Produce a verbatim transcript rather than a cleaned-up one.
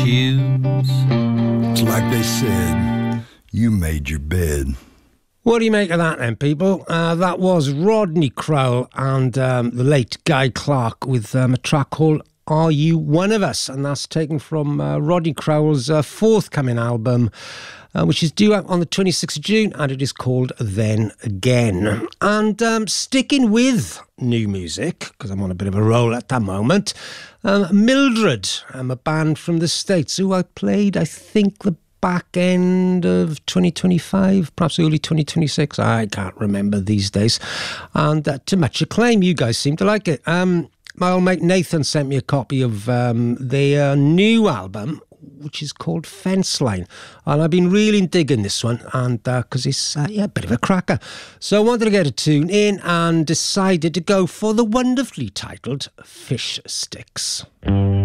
shoes. It's like they said, you made your bed. What do you make of that then, people? Uh, that was Rodney Crowell and um, the late Guy Clark with um, a track called Are You One of Us? And that's taken from uh, Rodney Crowell's uh, forthcoming album, uh, which is due out on the twenty-sixth of June, and it is called Then Again. And um, sticking with new music, because I'm on a bit of a roll at the moment, um, Mildred, um, a band from the States who I played, I think, the back end of twenty twenty-five, perhaps early twenty twenty-six. I can't remember these days. And uh, to much acclaim, you guys seem to like it. Um, my old mate Nathan sent me a copy of um, their new album, which is called Fence Line. And I've been really digging this one, and because uh, it's uh, yeah, a bit of a cracker. So I wanted to get a tune in and decided to go for the wonderfully titled Fish Sticks.